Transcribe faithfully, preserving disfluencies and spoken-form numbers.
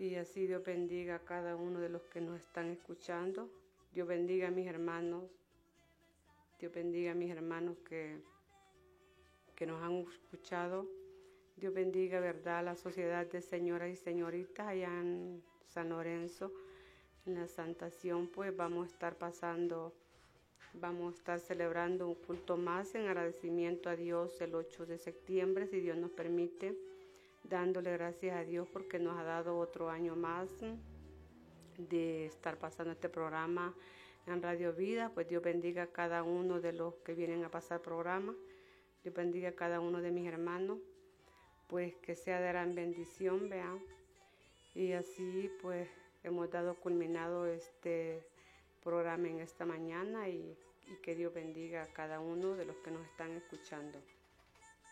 Y así Dios bendiga a cada uno de los que nos están escuchando. Dios bendiga a mis hermanos. Dios bendiga a mis hermanos que, que nos han escuchado. Dios bendiga, verdad, a la sociedad de señoras y señoritas allá en San Lorenzo. En la Santación, pues vamos a estar pasando, vamos a estar celebrando un culto más en agradecimiento a Dios el ocho de septiembre, si Dios nos permite, dándole gracias a Dios porque nos ha dado otro año más de estar pasando este programa en Radio Vida. Pues Dios bendiga a cada uno de los que vienen a pasar programa. Dios bendiga a cada uno de mis hermanos, pues que sea de gran bendición, vean. Y así pues hemos dado culminado este programa en esta mañana y, y que Dios bendiga a cada uno de los que nos están escuchando.